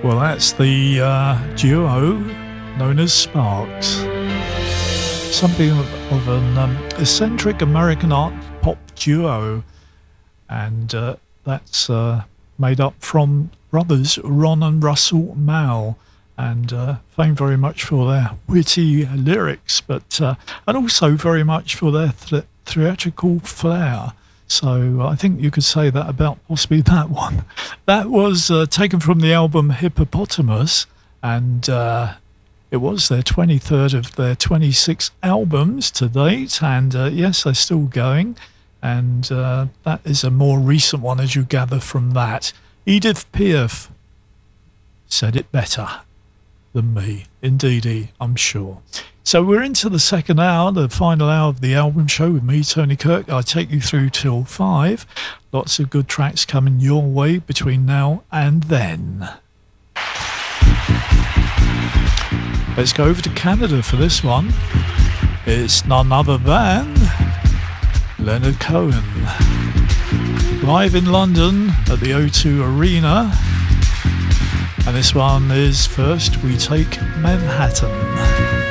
Well, that's the duo known as Sparks. Something of an eccentric American art pop duo, and that's made up from brothers Ron and Russell Mao, and famed very much for their witty lyrics, but and also very much for their theatrical flair. So I think you could say that about possibly that one. That was taken from the album Hippopotamus, and it was their 23rd of their 26 albums to date, and yes, they're still going, and that is a more recent one, as you gather from that. Edith Piaf said it better than me. Indeedy, I'm sure. So we're into the second hour, the final hour of the album show with me, Tony Kirk. I take you through till 5. Lots of good tracks coming your way between now and then. Let's go over to Canada for this one. It's none other than Leonard Cohen. Live in London at the O2 Arena. And this one is First We Take Manhattan.